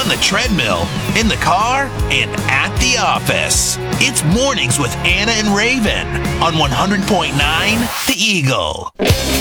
on the treadmill, in the car, and at the office. It's Mornings with Anna and Raven on 100.9 The Eagle.